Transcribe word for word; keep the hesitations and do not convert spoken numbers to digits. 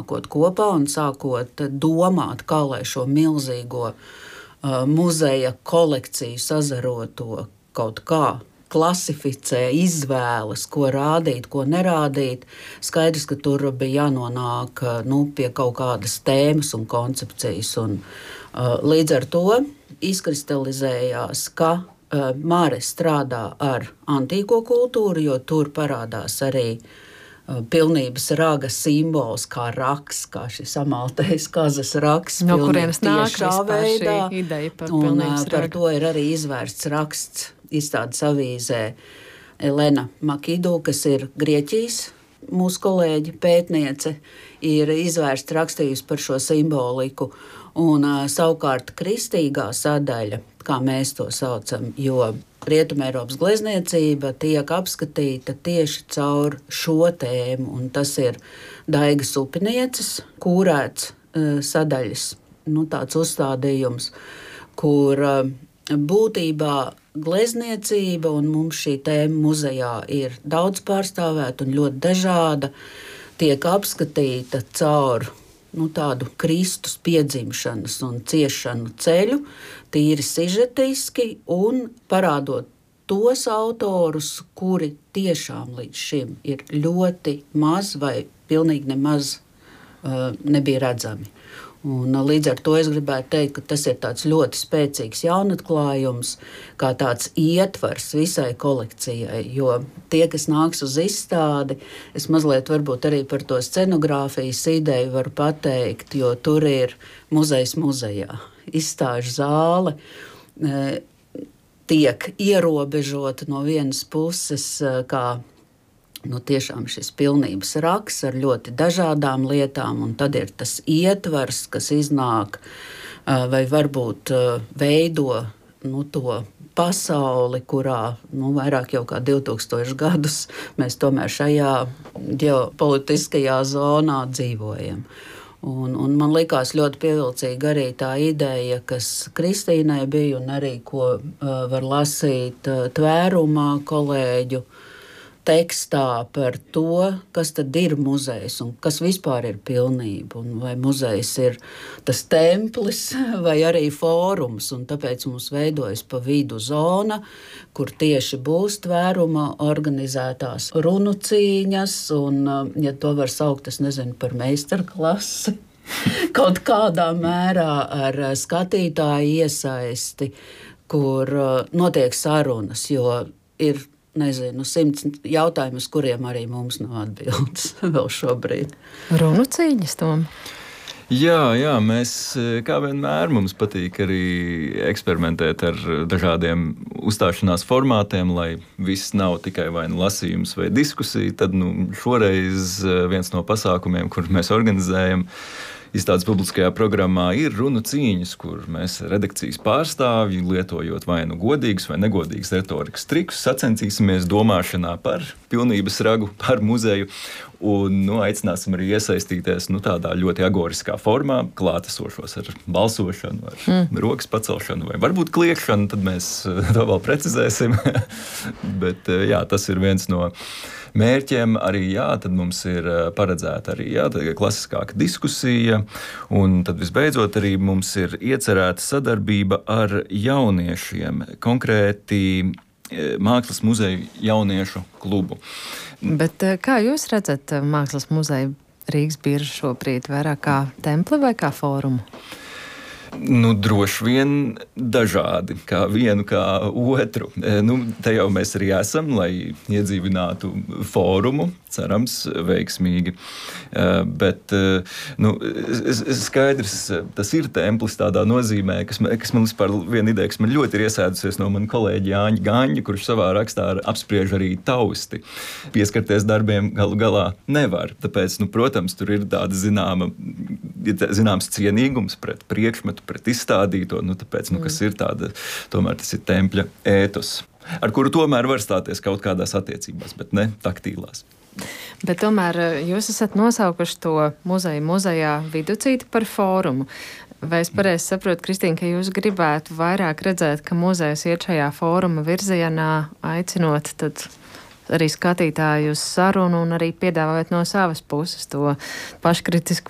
sanākot kopā un sākot domāt, kā lai šo milzīgo uh, muzeja kolekciju sazaroto kaut kā klasificē, izvēlas, ko rādīt, ko nerādīt. Skaidrs, ka tur bija jānonāk nu, pie kaut kādas tēmas un koncepcijas. Un, uh, līdz ar to izkristalizējās, ka uh, Māre strādā ar antīko kultūru, jo tur parādās arī uh, pilnības raga simbols, kā raks, kā šis amaltais kazas raks. No kurienes nāk tiešā veidā. Šī ideja par un, pilnības uh, par ragu? to ir arī izvērsts raksts izstādes avīzē Elena Makidū, kas ir Grieķijas mūsu kolēģi pētniece, ir izvērsta rakstījusi par šo simboliku. Un uh, savukārt kristīgā sadaļa, kā mēs to saucam, jo Rietumeiropas glezniecība tiek apskatīta tieši caur šo tēmu, un tas ir Daigas upinieces, kūrēts uh, sadaļas, nu, tāds uzstādījums, kur uh, būtībā glezniecība un mums šī tēma muzejā ir daudz pārstāvēta un ļoti dažāda, tiek apskatīta caur nu, tādu Kristus piedzimšanas un ciešanu ceļu, tīri sižetiski un parādot tos autorus, kuri tiešām līdz šim ir ļoti maz vai pilnīgi nemaz uh, nebija redzami. Un, līdz ar to es gribētu teikt, ka tas ir tāds ļoti spēcīgs jaunatklājums, kā tāds ietvars visai kolekcijai, jo tie, kas nāks uz izstādi, es mazliet varbūt arī par to scenogrāfijas ideju varu pateikt, jo tur ir muzejs muzejā, izstāžu zāle, tiek ierobežota no vienas puses kā nu, tiešām šis pilnības raks ar ļoti dažādām lietām, un tad ir tas ietvars, kas iznāk vai varbūt veido nu, to pasauli, kurā nu, vairāk jau kā divtūkstoši gadus mēs tomēr šajā ģeopolitiskajā zonā dzīvojam. Un, un man likās ļoti pievilcīga arī tā ideja, kas Kristīnai bija un arī ko uh, var lasīt uh, tvērumā kolēģu tekstā par to, kas tad ir muzejs un kas vispār ir pilnība. Un vai muzejs ir tas templis vai arī fórums. Un tāpēc mums veidojas pa vidu zona, kur tieši būs tvēruma organizētās runu cīņas. Un, ja to var saukt, es nezinu, par meistarklasi, kaut kādā mērā ar skatītāju iesaisti, kur notiek sarunas, jo ir nezinu, simts jautājumu, uz kuriem arī mums nav atbildes vēl šobrīd. Runu cīņas, Tom? Jā, jā, mēs, kā vienmēr, mums patīk arī eksperimentēt ar dažādiem uzstāšanās formātiem, lai viss nav tikai vai nu lasījums vai diskusija. Tad nu, šoreiz viens no pasākumiem, kur mēs organizējam, izstādes publiskajā programmā ir runu cīņas, kur mēs redakcijas pārstāvji, lietojot vai nu godīgus vai negodīgus retorikas trikus, sacensīsimies domāšanā par pilnības ragu, par muzeju, un nu, aicināsim arī iesaistīties nu, tādā ļoti agoriskā formā, klātesošos ar balsošanu, ar mm. rokas pacelšanu vai varbūt kliekšanu, tad mēs to vēl precizēsim. Bet jā, tas ir viens no mērķiem. Arī jā, tad mums ir paredzēta arī jā, klasiskāka diskusija, un tad visbeidzot arī mums ir iecerēta sadarbība ar jauniešiem, konkrēti Mākslas muzeju jauniešu klubu. Bet kā jūs redzat Mākslas muzeju Rīgas biržu šobrīd, vairāk kā templi vai kā fórumu? Nu, droši vien dažādi, kā vienu, kā otru. Nu, te jau mēs arī esam, lai iedzīvinātu fórumu, cerams, veiksmīgi. Bet, nu, skaidrs, tas ir templis tādā nozīmē, kas man, kas man vispār viena ideja, kas man ļoti ir iesēdusies no mana kolēģa Jāņa Gaņa, kurš savā rakstā apspriež arī tausti. Pieskarties darbiem galu galā nevar. Tāpēc, nu, protams, tur ir tāda zināma, zināms cienīgums pret priekšmetu, pret izstādīto, nu, tāpēc, nu, kas ir tāda, tomēr tas ir tempļa ētos, ar kuru tomēr var stāties kaut kādās attiecībās, bet ne taktīlās. Bet tomēr jūs esat nosaukuši to muzeju muzejā Viducīti par fórumu. Vai es pareizi saprotu, Kristīna, ka jūs gribētu vairāk redzēt, ka muzejs iet šajā fóruma virzienā, aicinot tad arī skatītāju uz sarunu un arī piedāvājot no savas puses to paškritisku